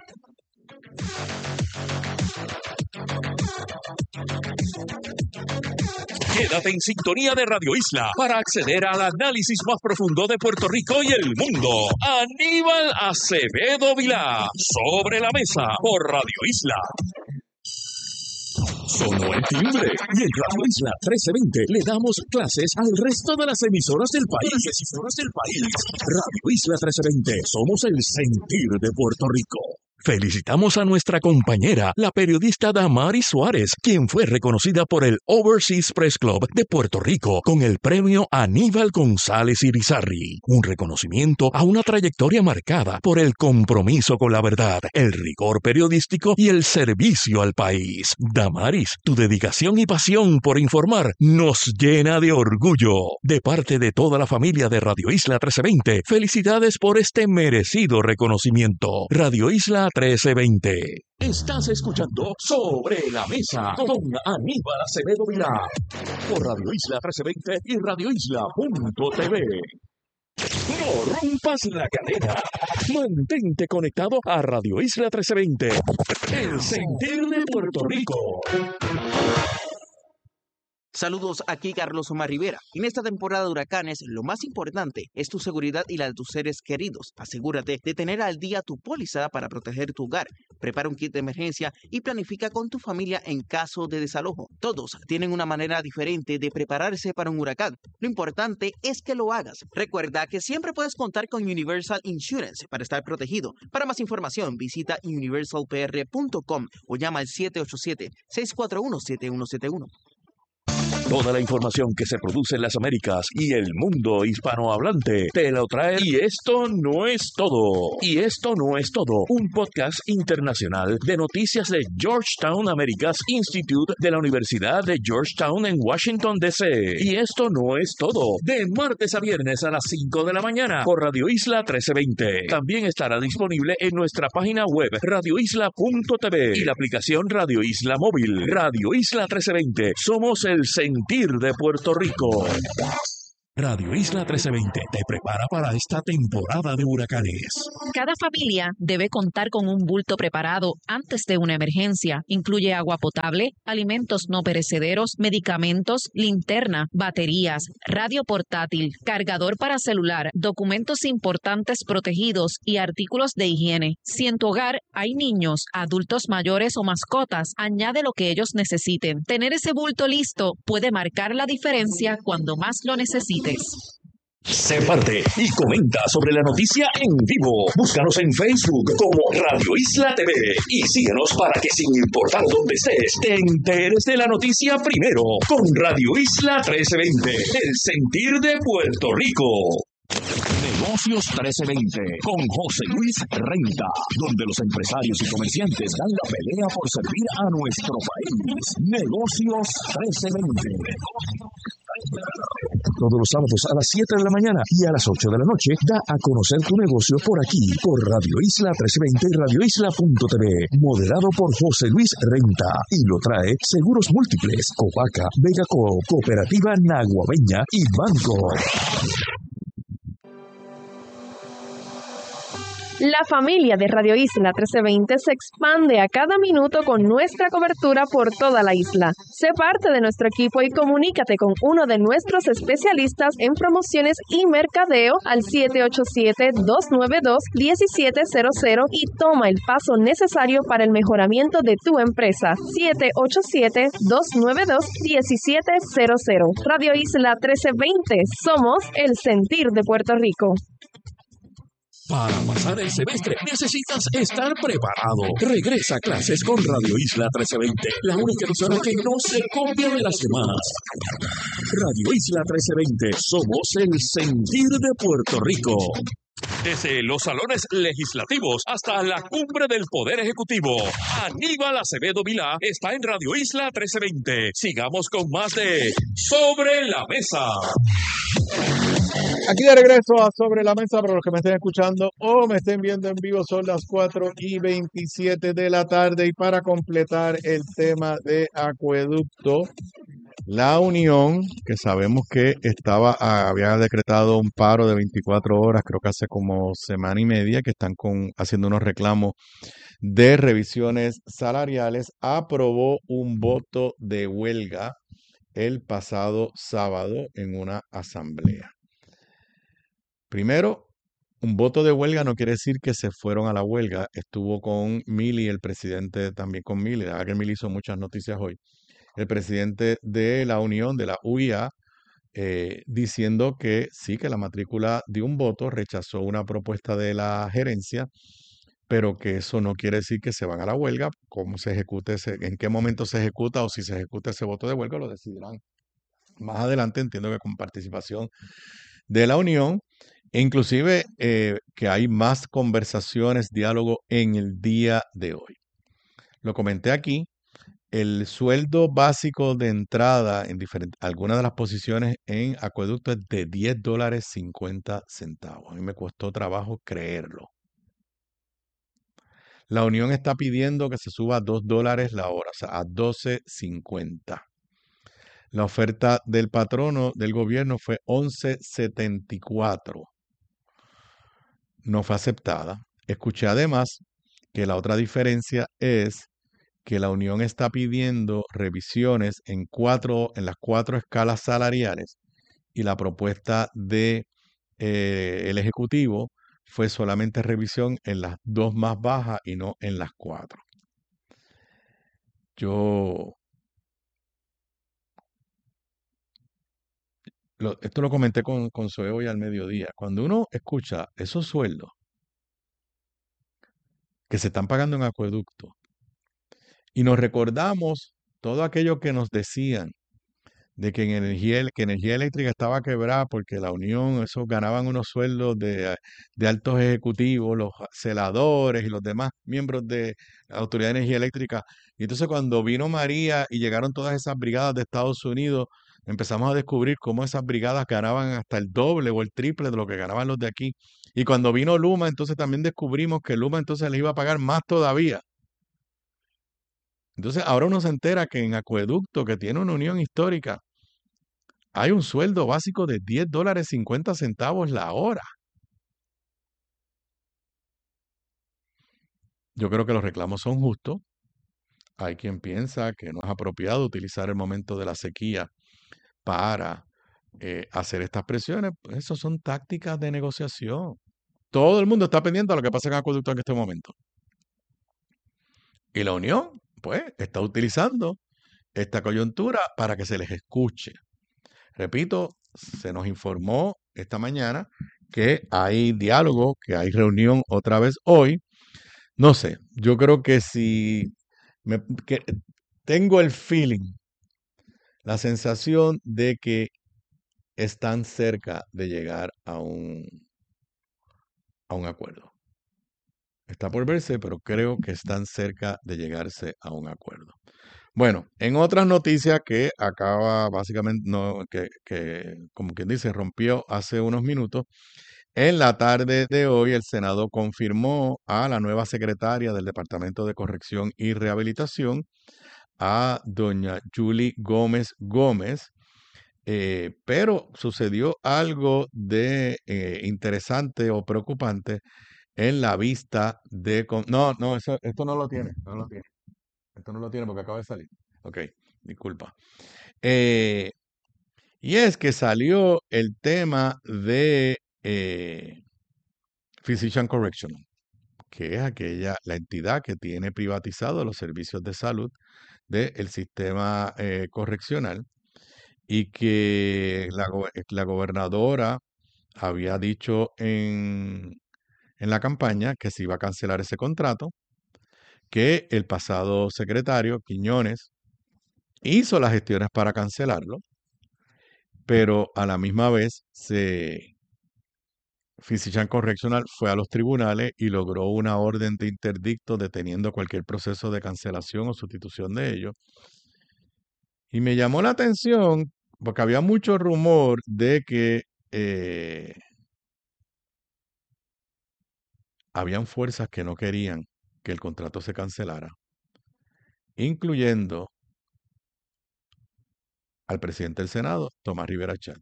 Quédate en sintonía de Radio Isla para acceder al análisis más profundo de Puerto Rico y el mundo. Aníbal Acevedo Vilá, Sobre la Mesa, por Radio Isla. Sonó el timbre y en Radio Isla trece veinte le damos clases al resto de las emisoras del país. Las emisoras del país. Radio Isla trece veinte, somos el sentir de Puerto Rico. Felicitamos a nuestra compañera, la periodista Damaris Suárez, quien fue reconocida por el Overseas Press Club de Puerto Rico con el premio Aníbal González Irizarry, un reconocimiento a una trayectoria marcada por el compromiso con la verdad, el rigor periodístico y el servicio al país. Damaris, tu dedicación y pasión por informar nos llena de orgullo. De parte de toda la familia de Radio Isla trece veinte, felicidades por este merecido reconocimiento. Radio Isla trece veinte. Estás escuchando Sobre la Mesa con Aníbal Acevedo Vilá por Radio Isla trece veinte y radio isla punto t v. No rompas la cadena. Mantente conectado a Radio Isla trece veinte, el sentir de Puerto Rico.
Saludos, aquí Carlos Omar Rivera. En esta temporada de huracanes, lo más importante es tu seguridad y la de tus seres queridos. Asegúrate de tener al día tu póliza para proteger tu hogar. Prepara un kit de emergencia y planifica con tu familia en caso de desalojo. Todos tienen una manera diferente de prepararse para un huracán. Lo importante es que lo hagas. Recuerda que siempre puedes contar con Universal Insurance para estar protegido. Para más información, visita universal p r punto com o llama al siete ocho siete, seis cuatro uno, siete uno siete uno.
Toda la información que se produce en las Américas y el mundo hispanohablante te lo trae. Y esto no es todo. Y esto no es todo. Un podcast internacional de noticias de Georgetown Americas Institute de la Universidad de Georgetown en Washington, D C. Y esto no es todo. De martes a viernes a las cinco de la mañana por Radio Isla trece veinte. También estará disponible en nuestra página web radio isla punto t v y la aplicación Radio Isla Móvil. Radio Isla trece veinte. Somos el sentir de Puerto Rico. Radio Isla trece veinte te prepara para esta temporada de huracanes.
Cada familia debe contar con un bulto preparado antes de una emergencia. Incluye agua potable, alimentos no perecederos, medicamentos, linterna, baterías, radio portátil, cargador para celular, documentos importantes protegidos y artículos de higiene. Si en tu hogar hay niños, adultos mayores o mascotas, añade lo que ellos necesiten. Tener ese bulto listo puede marcar la diferencia cuando más lo necesites.
Sé parte y comenta sobre la noticia en vivo. Búscanos en Facebook como Radio Isla T V y síguenos para que sin importar dónde estés, te enteres de la noticia primero con Radio Isla trece veinte, el sentir de Puerto Rico. Negocios trece veinte con José Luis Renta, donde los empresarios y comerciantes dan la pelea por servir a nuestro país. Negocios trece veinte. Todos los sábados a las siete de la mañana y a las ocho de la noche, da a conocer tu negocio por aquí, por Radio Isla trece veinte y radio isla punto t v, moderado por José Luis Renta, y lo trae Seguros Múltiples, Copaca, Vegaco, Cooperativa Naguabeña y Banco.
La familia de Radio Isla trece veinte se expande a cada minuto con nuestra cobertura por toda la isla. Sé parte de nuestro equipo y comunícate con uno de nuestros especialistas en promociones y mercadeo al siete ocho siete, dos nueve dos, uno siete cero cero y toma el paso necesario para el mejoramiento de tu empresa. siete ocho siete, dos nueve dos, uno siete cero cero. Radio Isla trece veinte. Somos el sentir de Puerto Rico.
Para pasar el semestre necesitas estar preparado. Regresa a clases con Radio Isla trece veinte, la única emisora que no se copia de las demás. Radio Isla trece veinte, somos el sentir de Puerto Rico. Desde los salones legislativos hasta la cumbre del Poder Ejecutivo, Aníbal Acevedo Vilá está en Radio Isla trece veinte. Sigamos con más de Sobre la Mesa.
Aquí de regreso a Sobre la Mesa, para los que me estén escuchando o me estén viendo en vivo, son las cuatro y veintisiete de la tarde. Y para completar el tema de acueducto, la Unión, que sabemos que estaba había decretado un paro de veinticuatro horas, creo que hace como semana y media, que están con, haciendo unos reclamos de revisiones salariales, aprobó un voto de huelga el pasado sábado en una asamblea. Primero, un voto de huelga no quiere decir que se fueron a la huelga. Estuvo con Mili, el presidente también con Mili. La verdad que Mili hizo muchas noticias hoy. El presidente de la Unión, de la U I A, eh, diciendo que sí, que la matrícula dio un voto, rechazó una propuesta de la gerencia, pero que eso no quiere decir que se van a la huelga. Cómo se ejecute, ese, en qué momento se ejecuta o si se ejecuta ese voto de huelga, lo decidirán más adelante. Entiendo que con participación de la Unión, e inclusive eh, que hay más conversaciones, diálogo en el día de hoy. Lo comenté aquí, el sueldo básico de entrada en algunas de las posiciones en acueducto es de diez dólares cincuenta centavos. A mí me costó trabajo creerlo. La Unión está pidiendo que se suba a dos dólares la hora, o sea, a doce cincuenta. La oferta del patrono del gobierno fue once setenta y cuatro. No fue aceptada. Escuché además que la otra diferencia es que la Unión está pidiendo revisiones en, cuatro, en las cuatro escalas salariales y la propuesta del de, eh, Ejecutivo fue solamente revisión en las dos más bajas y no en las cuatro. Yo... Lo, esto lo comenté con, con Zoe hoy al mediodía. Cuando uno escucha esos sueldos que se están pagando en acueducto y nos recordamos todo aquello que nos decían de que en energía, que energía eléctrica estaba quebrada porque la Unión, esos ganaban unos sueldos de, de altos ejecutivos, los celadores y los demás miembros de la Autoridad de Energía Eléctrica. Y entonces cuando vino María y llegaron todas esas brigadas de Estados Unidos, empezamos a descubrir cómo esas brigadas ganaban hasta el doble o el triple de lo que ganaban los de aquí. Y cuando vino Luma, entonces también descubrimos que Luma entonces les iba a pagar más todavía. Entonces ahora uno se entera que en Acueducto, que tiene una unión histórica, hay un sueldo básico de diez dólares cincuenta centavos la hora. Yo creo que los reclamos son justos. Hay quien piensa que no es apropiado utilizar el momento de la sequía para eh, hacer estas presiones. Pues eso son tácticas de negociación. Todo el mundo está pendiente a lo que pasa en Acueducto en este momento. Y la Unión, pues, está utilizando esta coyuntura para que se les escuche. Repito, se nos informó esta mañana que hay diálogo, que hay reunión otra vez hoy. No sé, yo creo que si me, que tengo el feeling, la sensación de que están cerca de llegar a un, a un acuerdo. Está por verse, pero creo que están cerca de llegarse a un acuerdo. Bueno, en otras noticias que acaba básicamente, no, que, que como quien dice, rompió hace unos minutos, en la tarde de hoy el Senado confirmó a la nueva secretaria del Departamento de Corrección y Rehabilitación, a doña Julie Gómez Gómez, eh, pero sucedió algo de eh, interesante o preocupante en la vista de... con- No, no, eso, esto no lo tiene, no lo tiene. Esto no lo tiene porque acaba de salir. Ok, disculpa. Eh, y es que salió el tema de eh, Physician Correctional, que es aquella, la entidad que tiene privatizado los servicios de salud del sistema eh, correccional y que la, go- la gobernadora había dicho en, en la campaña que se iba a cancelar ese contrato, que el pasado secretario, Quiñones, hizo las gestiones para cancelarlo, pero a la misma vez se Physician Correctional fue a los tribunales y logró una orden de interdicto deteniendo cualquier proceso de cancelación o sustitución de ellos. Y me llamó la atención porque había mucho rumor de que eh, habían fuerzas que no querían que el contrato se cancelara, incluyendo al presidente del Senado, Tomás Rivera Chat.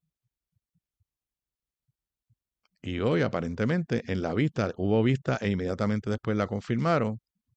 Y hoy, aparentemente, en la vista, hubo vista e inmediatamente después la confirmaron.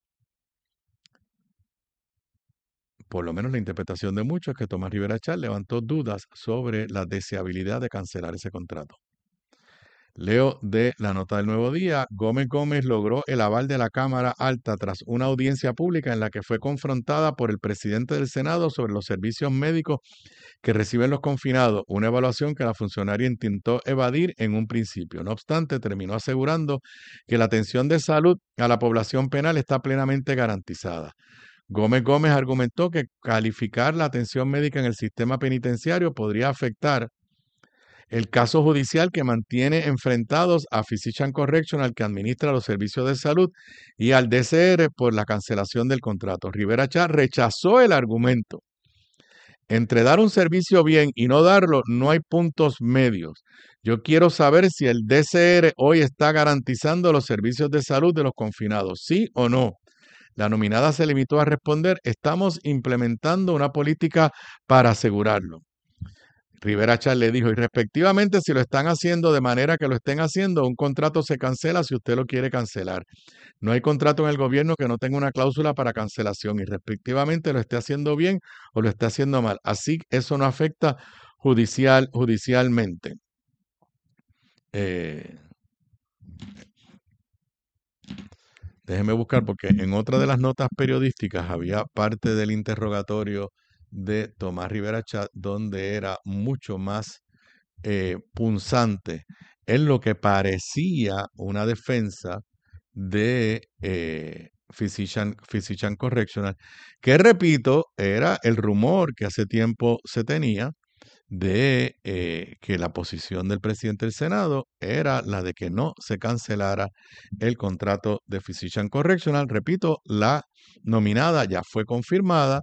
Por lo menos la interpretación de muchos es que Tomás Rivera Chat levantó dudas sobre la deseabilidad de cancelar ese contrato. Leo de la nota del Nuevo Día. Gómez Gómez logró el aval de la Cámara Alta tras una audiencia pública en la que fue confrontada por el presidente del Senado sobre los servicios médicos que reciben los confinados, una evaluación que la funcionaria intentó evadir en un principio. No obstante, terminó asegurando que la atención de salud a la población penal está plenamente garantizada. Gómez Gómez argumentó que calificar la atención médica en el sistema penitenciario podría afectar el caso judicial que mantiene enfrentados a Physician Correctional, que administra los servicios de salud, y al D C R por la cancelación del contrato. Rivera Chat rechazó el argumento. Entre dar un servicio bien y no darlo, no hay puntos medios. Yo quiero saber si el D C R hoy está garantizando los servicios de salud de los confinados, ¿sí o no? La nominada se limitó a responder, estamos implementando una política para asegurarlo. Rivera Chat le dijo, y respectivamente, si lo están haciendo de manera que lo estén haciendo, un contrato se cancela si usted lo quiere cancelar. No hay contrato en el gobierno que no tenga una cláusula para cancelación y respectivamente lo esté haciendo bien o lo esté haciendo mal. Así eso no afecta judicial, judicialmente. Eh, déjeme buscar porque en otra de las notas periodísticas había parte del interrogatorio de Tomás Rivera Chat donde era mucho más eh, punzante en lo que parecía una defensa de eh, Physician, Physician Correctional, que repito, era el rumor que hace tiempo se tenía de eh, que la posición del presidente del Senado era la de que no se cancelara el contrato de Physician Correctional. Repito, la nominada ya fue confirmada.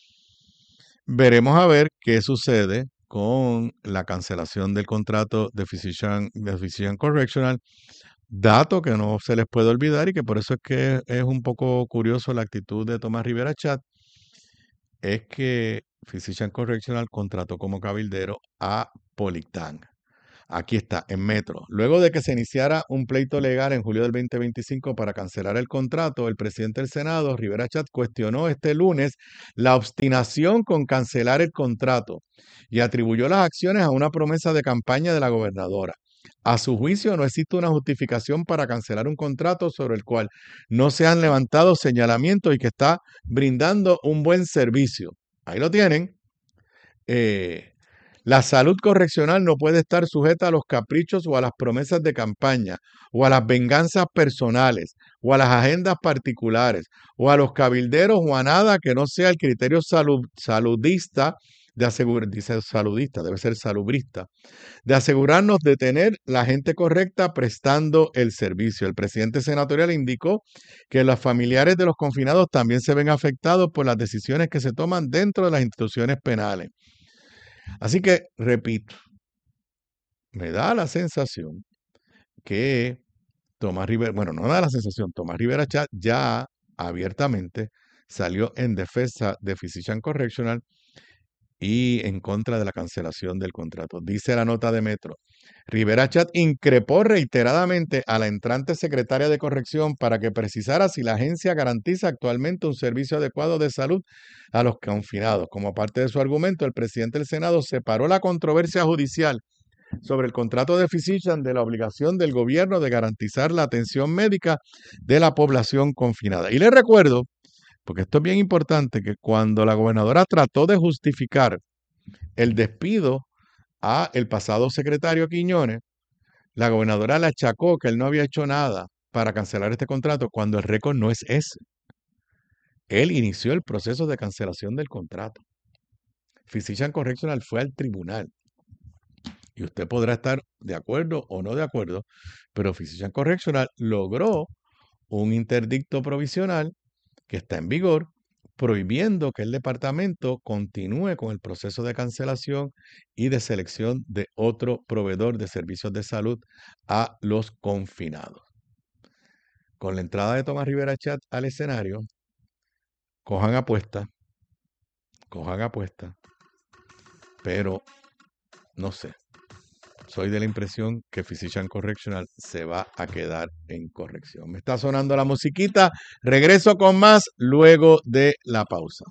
Veremos a ver qué sucede con la cancelación del contrato de Physician, de Physician Correctional. Dato que no se les puede olvidar y que por eso es que es un poco curioso la actitud de Tomás Rivera Chat, es que Physician Correctional contrató como cabildero a Politang. Aquí está, en Metro. Luego de que se iniciara un pleito legal en julio del veinte veinticinco para cancelar el contrato, el presidente del Senado, Rivera Chat, cuestionó este lunes la obstinación con cancelar el contrato y atribuyó las acciones a una promesa de campaña de la gobernadora. A su juicio, no existe una justificación para cancelar un contrato sobre el cual no se han levantado señalamientos y que está brindando un buen servicio. Ahí lo tienen. Eh, la salud correccional no puede estar sujeta a los caprichos o a las promesas de campaña, o a las venganzas personales, o a las agendas particulares, o a los cabilderos, o a nada que no sea el criterio salud, saludista de asegurar, dice saludista, debe ser salubrista, de asegurarnos de tener la gente correcta prestando el servicio. El presidente senatorial indicó que los familiares de los confinados también se ven afectados por las decisiones que se toman dentro de las instituciones penales. Así que, repito, me da la sensación que Tomás Rivera, bueno, no me da la sensación, Tomás Rivera Chat ya abiertamente salió en defensa de Physician Correctional y en contra de la cancelación del contrato. Dice la nota de Metro, Rivera Chat increpó reiteradamente a la entrante secretaria de Corrección para que precisara si la agencia garantiza actualmente un servicio adecuado de salud a los confinados. Como parte de su argumento, el presidente del Senado separó la controversia judicial sobre el contrato de Physician de la obligación del gobierno de garantizar la atención médica de la población confinada. Y les recuerdo, porque esto es bien importante, que cuando la gobernadora trató de justificar el despido a el pasado secretario Quiñones, la gobernadora le achacó que él no había hecho nada para cancelar este contrato, cuando el récord no es ese. Él inició el proceso de cancelación del contrato. Physician Correctional fue al tribunal. Y usted podrá estar de acuerdo o no de acuerdo, pero Physician Correctional logró un interdicto provisional que está en vigor, prohibiendo que el departamento continúe con el proceso de cancelación y de selección de otro proveedor de servicios de salud a los confinados. Con la entrada de Tomás Rivera Chat al escenario, cojan apuesta, cojan apuesta, pero no sé. Soy de la impresión que Physician Correctional se va a quedar en corrección. Me está sonando la musiquita. Regreso con más luego de la pausa.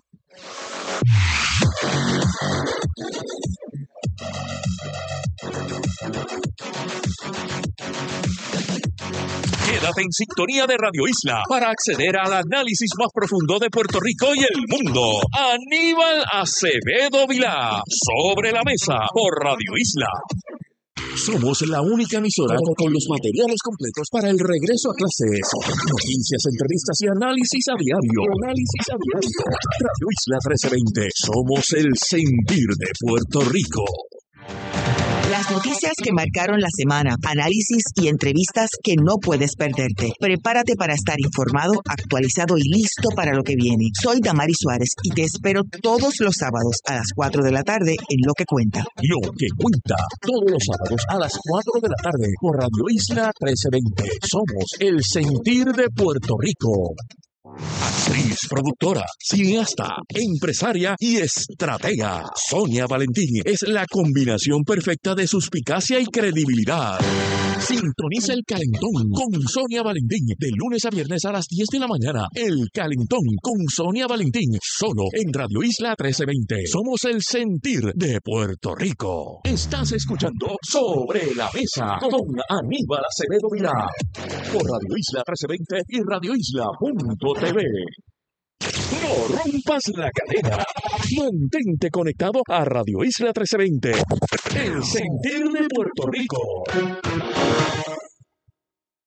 Quédate en sintonía de Radio Isla para acceder al análisis más profundo de Puerto Rico y el mundo. Aníbal Acevedo Vilá, Sobre la Mesa, por Radio Isla. Somos la única emisora con los materiales completos para el regreso a clases. Noticias, entrevistas y análisis a diario. Análisis a diario. Radio Isla trece veinte. Somos el sentir de Puerto Rico.
Las noticias que marcaron la semana, análisis y entrevistas que no puedes perderte. Prepárate para estar informado, actualizado y listo para lo que viene. Soy Damari Suárez y te espero todos los sábados a las cuatro de la tarde en Lo que Cuenta.
Lo que Cuenta, todos los sábados a las cuatro de la tarde por Radio Isla trece veinte. Somos el sentir de Puerto Rico. Actriz, productora, cineasta, empresaria y estratega. Sonia Valentín es la combinación perfecta de suspicacia y credibilidad. Sintoniza El Calentón con Sonia Valentín de lunes a viernes a las diez de la mañana. El Calentón con Sonia Valentín, solo en Radio Isla trece veinte. Somos el sentir de Puerto Rico. Estás escuchando Sobre la Mesa con Aníbal Acevedo Vilá por Radio Isla trece veinte y Radio Isla punto t v. No rompas la cadena. Mantente conectado a Radio Isla trece veinte. El sentir de Puerto Rico.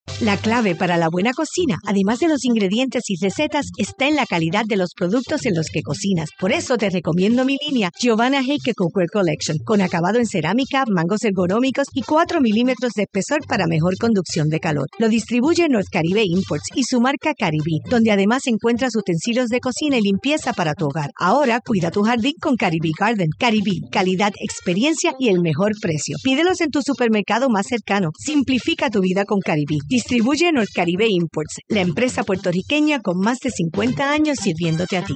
La clave para la buena cocina, además de los ingredientes y recetas, está en la calidad de los productos en los que cocinas. Por eso te recomiendo mi línea Giovanna Heike Cookware Collection, con acabado en cerámica, mangos ergonómicos y cuatro milímetros de espesor para mejor conducción de calor. Lo distribuye North Caribe Imports y su marca Caribe, donde además encuentras utensilios de cocina y limpieza para tu hogar. Ahora cuida tu jardín con Caribe Garden. Caribe, calidad, experiencia y el mejor precio. Pídelos en tu supermercado más cercano. Simplifica tu vida con Caribe. Distribuye North Caribe Imports, la empresa puertorriqueña con más de cincuenta años sirviéndote a ti.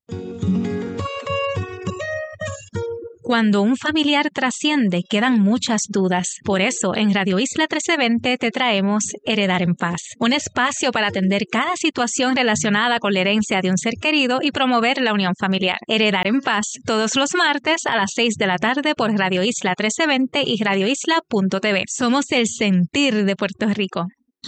Cuando un familiar trasciende, quedan muchas dudas. Por eso, en Radio Isla trece veinte te traemos Heredar en Paz, un espacio para atender cada situación relacionada con la herencia de un ser querido y promover la unión familiar. Heredar en Paz, todos los martes a las seis de la tarde por Radio Isla trece veinte y radio isla punto t v. Somos el sentir de Puerto Rico.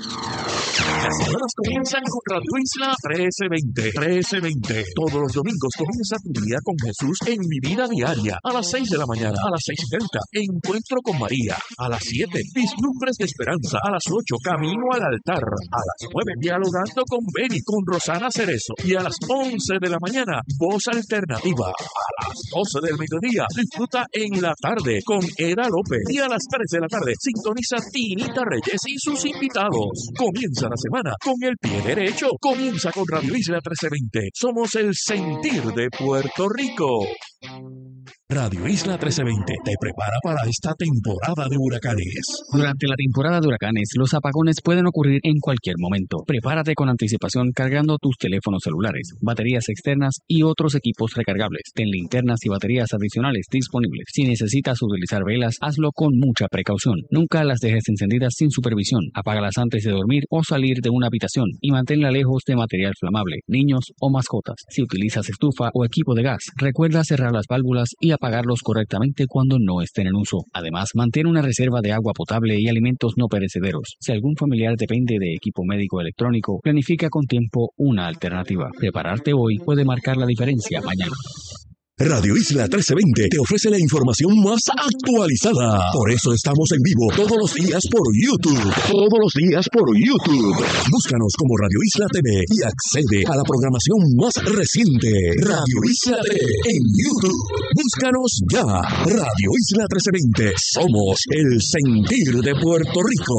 Las semanas comienzan con Radio Isla trece veinte. trece veinte. Todos los domingos comienza tu día con Jesús en Mi Vida Diaria. A las seis de la mañana, a las seis y treinta, Encuentro con María. A las siete, Vislumbres de Esperanza. A las ocho, Camino al Altar. A las nueve, Dialogando con Beni, con Rosana Cerezo. Y a las once de la mañana, Voz Alternativa. A las doce del mediodía, disfruta En la Tarde con Eda López. Y a las tres de la tarde, sintoniza Tinita Reyes y sus invitados. Comienza la semana con el pie derecho. Comienza con Radio Isla trece veinte. Somos el sentir de Puerto Rico. Radio Isla trece veinte te prepara para esta temporada de huracanes.
Durante la temporada de huracanes, los apagones pueden ocurrir en cualquier momento. Prepárate con anticipación cargando tus teléfonos celulares, baterías externas y otros equipos recargables. Ten linternas y baterías adicionales disponibles. Si necesitas utilizar velas, hazlo con mucha precaución. Nunca las dejes encendidas sin supervisión. Apágalas antes de dormir o salir de una habitación y manténla lejos de material flamable, niños o mascotas. Si utilizas estufa o equipo de gas, recuerda cerrar las válvulas y apagarlos correctamente cuando no estén en uso. Además, mantén una reserva de agua potable y alimentos no perecederos. Si algún familiar depende de equipo médico electrónico, planifica con tiempo una alternativa. Prepararte hoy puede marcar la diferencia mañana.
Radio Isla trece veinte te ofrece la información más actualizada. Por eso estamos en vivo todos los días por YouTube. Todos los días por YouTube. Búscanos como Radio Isla T V y accede a la programación más reciente. Radio Isla T V en YouTube. Búscanos ya. Radio Isla trece veinte. Somos el sentir de Puerto Rico.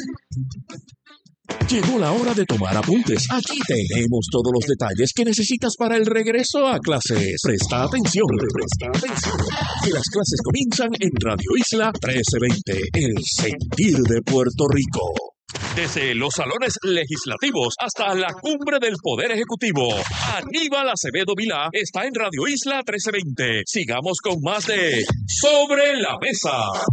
Llegó la hora de tomar apuntes. Aquí tenemos todos los detalles que necesitas para el regreso a clases. Presta atención, presta atención. Que las clases comienzan en Radio Isla trece veinte, el sentir de Puerto Rico. Desde los salones legislativos hasta la cumbre del Poder Ejecutivo, Aníbal Acevedo Vilá está en Radio Isla trece veinte. Sigamos con más de Sobre la Mesa.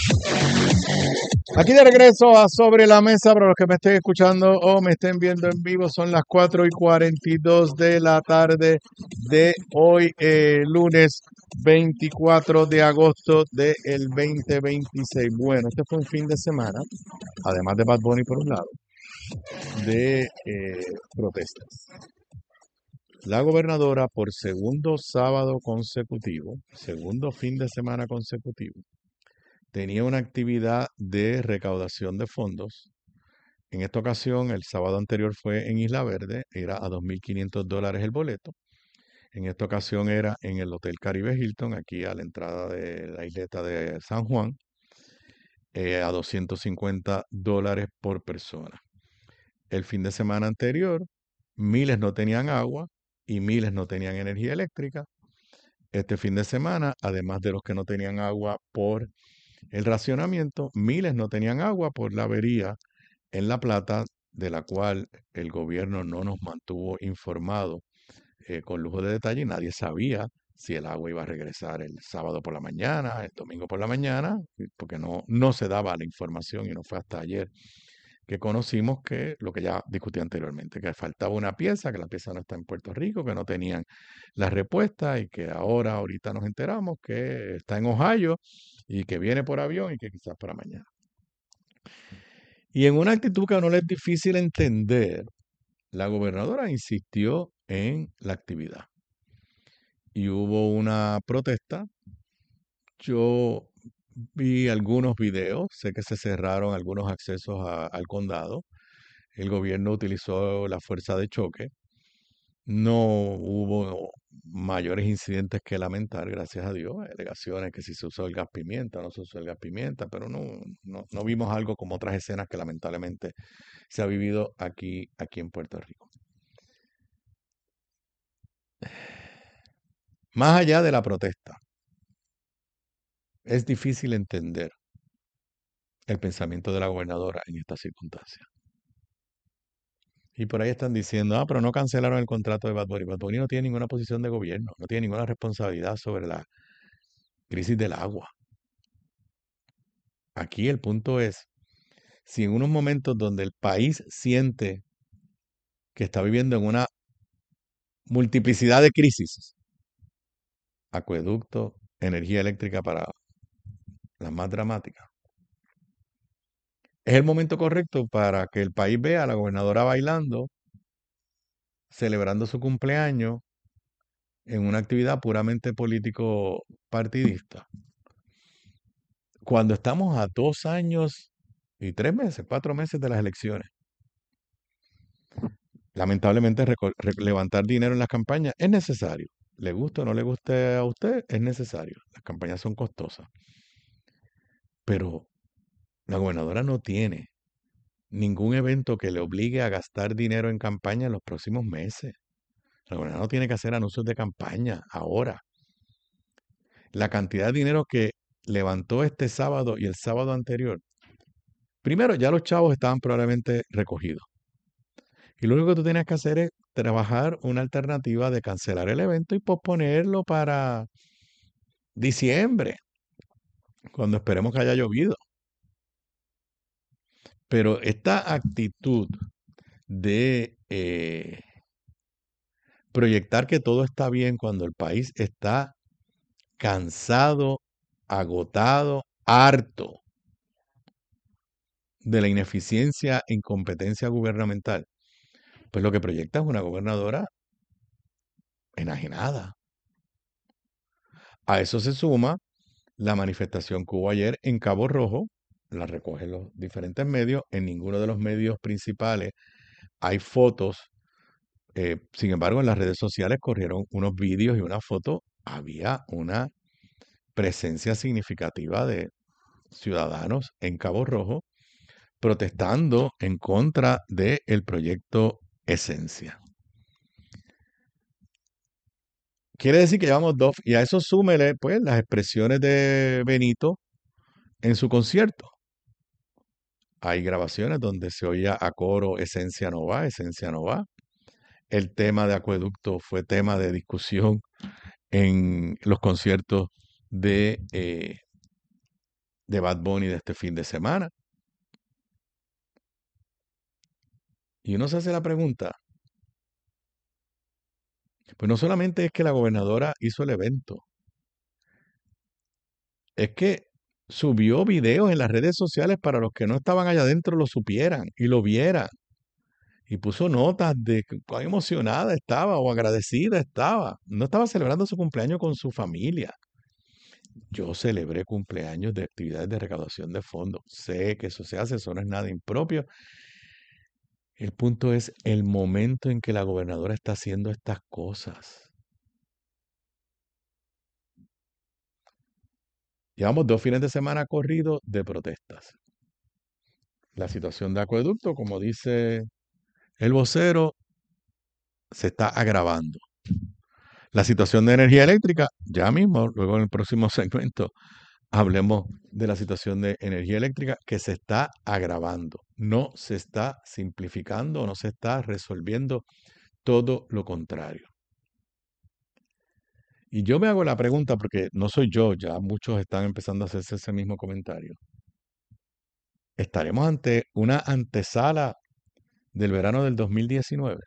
Aquí de regreso a Sobre la Mesa, para los que me estén escuchando o me estén viendo en vivo, son las cuatro y cuarenta y dos de la tarde de hoy, eh, lunes veinticuatro de agosto del veinte veintiséis. Bueno, este fue un fin de semana, además de Bad Bunny por un lado, de eh, protestas. La gobernadora, por segundo sábado consecutivo, segundo fin de semana consecutivo, tenía una actividad de recaudación de fondos. En esta ocasión, el sábado anterior fue en Isla Verde, era a dos mil quinientos dólares el boleto. En esta ocasión era en el Hotel Caribe Hilton, aquí a la entrada de la isleta de San Juan, eh, a doscientos cincuenta dólares por persona. El fin de semana anterior, miles no tenían agua y miles no tenían energía eléctrica. Este fin de semana, además de los que no tenían agua por el racionamiento, miles no tenían agua por la avería en La Plata, de la cual el gobierno no nos mantuvo informados eh, con lujo de detalle, y nadie sabía si el agua iba a regresar el sábado por la mañana, el domingo por la mañana, porque no, no se daba la información, y no fue hasta ayer que conocimos que lo que ya discutí anteriormente, que faltaba una pieza, que la pieza no está en Puerto Rico, que no tenían la respuesta, y que ahora, ahorita nos enteramos que está en Ohio y que viene por avión y que quizás para mañana. Y en una actitud que no le es difícil entender, la gobernadora insistió en la actividad. Y hubo una protesta. Yo vi algunos videos, sé que se cerraron algunos accesos a- al condado. El gobierno utilizó la fuerza de choque. No hubo mayores incidentes que lamentar, gracias a Dios. Hay alegaciones que si se usó el gas pimienta, no se usó el gas pimienta, pero no, no, no vimos algo como otras escenas que lamentablemente se ha vivido aquí, aquí en Puerto Rico. Más allá de la protesta, es difícil entender el pensamiento de la gobernadora en esta circunstancia. Y por ahí están diciendo, ah, pero no cancelaron el contrato de Bad Bunny. Bad Bunny no tiene ninguna posición de gobierno, no tiene ninguna responsabilidad sobre la crisis del agua. Aquí el punto es, si en unos momentos donde el país siente que está viviendo en una multiplicidad de crisis, acueducto, energía eléctrica para las más dramáticas, es el momento correcto para que el país vea a la gobernadora bailando, celebrando su cumpleaños en una actividad puramente político-partidista. Cuando estamos a dos años y tres meses, cuatro meses de las elecciones, lamentablemente reco- re- levantar dinero en las campañas es necesario. Le guste o no le guste a usted, es necesario. Las campañas son costosas. Pero la gobernadora no tiene ningún evento que le obligue a gastar dinero en campaña en los próximos meses. La gobernadora no tiene que hacer anuncios de campaña ahora. La cantidad de dinero que levantó este sábado y el sábado anterior, primero ya los chavos estaban probablemente recogidos. Y lo único que tú tienes que hacer es trabajar una alternativa de cancelar el evento y posponerlo para diciembre, cuando esperemos que haya llovido. Pero esta actitud de eh, proyectar que todo está bien cuando el país está cansado, agotado, harto de la ineficiencia e incompetencia gubernamental, pues lo que proyecta es una gobernadora enajenada. A eso se suma la manifestación que hubo ayer en Cabo Rojo, la recogen los diferentes medios, en ninguno de los medios principales hay fotos. Eh, sin embargo, en las redes sociales corrieron unos vídeos y una foto. Había una presencia significativa de ciudadanos en Cabo Rojo protestando en contra del proyecto Esencia. Quiere decir que llevamos dos, y a eso súmele pues las expresiones de Benito en su concierto. Hay grabaciones donde se oía a coro Esencia no va, Esencia no va. El tema de acueducto fue tema de discusión en los conciertos de, eh, de Bad Bunny de este fin de semana. Y uno se hace la pregunta, pues no solamente es que la gobernadora hizo el evento, es que subió videos en las redes sociales para los que no estaban allá adentro lo supieran y lo vieran. Y puso notas de cuán emocionada estaba o agradecida estaba. No estaba celebrando su cumpleaños con su familia. Yo celebré cumpleaños de actividades de recaudación de fondos. Sé que eso se hace, eso no es nada impropio. El punto es el momento en que la gobernadora está haciendo estas cosas. Llevamos dos fines de semana corridos de protestas. La situación de acueducto, como dice el vocero, se está agravando. La situación de energía eléctrica, ya mismo, luego en el próximo segmento, hablemos de la situación de energía eléctrica que se está agravando. No se está simplificando, no se está resolviendo, todo lo contrario. Y yo me hago la pregunta, porque no soy yo, ya muchos están empezando a hacerse ese mismo comentario. ¿Estaremos ante una antesala del verano del dos mil diecinueve?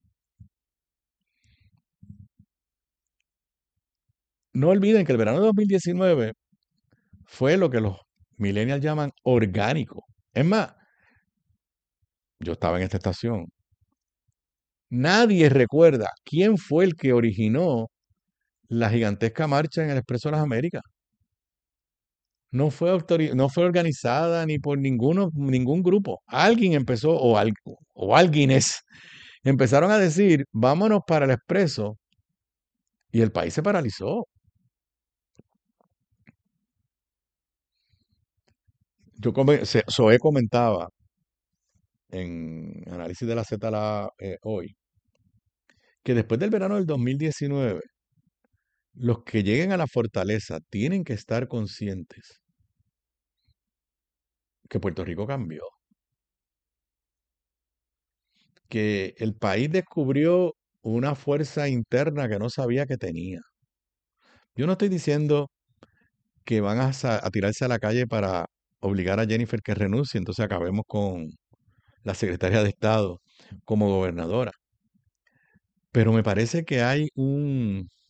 No olviden que el verano de dos mil diecinueve fue lo que los millennials llaman orgánico. Es más, yo estaba en esta estación. Nadie recuerda quién fue el que originó la gigantesca marcha en el Expreso de las Américas. no fue autori- no fue organizada ni por ninguno, ningún grupo. Alguien empezó, o, al- o alguienes empezaron a decir, vámonos para el expreso, y el país se paralizó. Yo come- se- Zoé comentaba en Análisis de la Z la- eh, hoy, que después del verano del dos mil diecinueve, los que lleguen a la fortaleza tienen que estar conscientes que Puerto Rico cambió, que el país descubrió una fuerza interna que no sabía que tenía. Yo no estoy diciendo que van a, sa- a tirarse a la calle para obligar a Jennifer que renuncie, entonces acabemos con la secretaria de Estado como gobernadora. Pero me parece que hay un,